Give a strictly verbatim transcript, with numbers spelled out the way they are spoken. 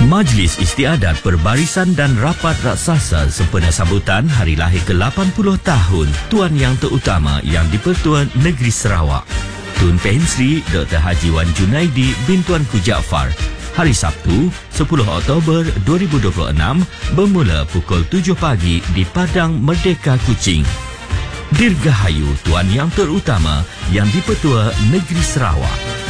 Majlis Istiadat Perbarisan dan Rapat Raksasa sempena sambutan hari lahir ke lapan puluh tahun Tuan Yang Terutama Yang di-Pertuan Negeri Sarawak, Tun Pehin Sri Doktor Haji Wan Junaidi bin Tuanku Jaafar, hari Sabtu, sepuluh Oktober dua ribu dua puluh enam, bermula pukul tujuh pagi di Padang Merdeka Kuching. Dirgahayu Tuan Yang Terutama Yang di-Pertua Negeri Sarawak.